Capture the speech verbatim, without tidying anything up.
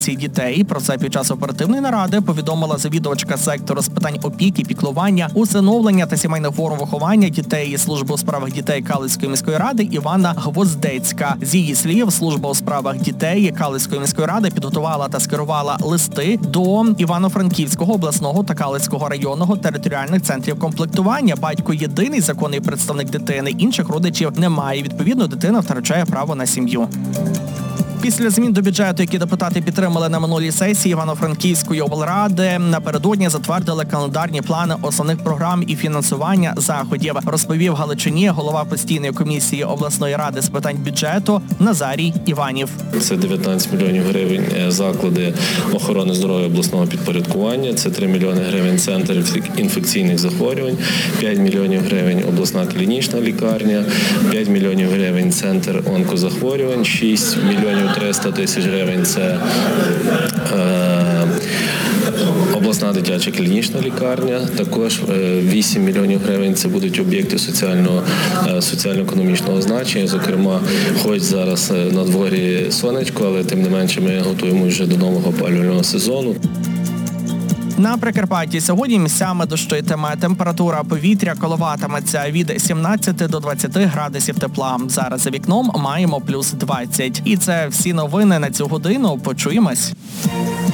дітей. Про це під час оперативної наради повідомила завідувачка сектору з питань опіки, піклування, усиновлення та сімейних форм виховання дітей і служби у справах дітей Калицької міської ради Іванна Гвоздецька. З її слів, служба у справах дітей Калицької міської ради підготувала та скерувала листи до Івано-Франківського обласного та Калицького районного територіальних центрів комплектування. Батько єдиний законний представник дитини, інших родичів немає. Відповідно, дитина втрачає право на сім'ю. Після змін до бюджету, які депутати підтримали на минулій сесії Івано-Франківської облради, напередодні затвердили календарні плани основних програм і фінансування заходів, розповів Галичині голова постійної комісії обласної ради з питань бюджету Назарій Іванів. Це дев'ятнадцять мільйонів гривень заклади охорони здоров'я обласного підпорядкування, це три мільйони гривень центр інфекційних захворювань, п'ять мільйонів гривень обласна клінічна лікарня, п'ять мільйонів гривень центр онкозахворювань, шість мільйонів триста тисяч гривень – це е, обласна дитяча клінічна лікарня, також вісім мільйонів гривень – це будуть об'єкти соціального, соціально-економічного значення, зокрема, хоч зараз на дворі сонечко, але тим не менше ми готуємо вже до нового опалювального сезону. На Прикарпатті сьогодні місцями дощитиме. Температура повітря коливатиметься від сімнадцяти до двадцяти градусів тепла. Зараз за вікном маємо плюс двадцять. І це всі новини на цю годину. Почуємось.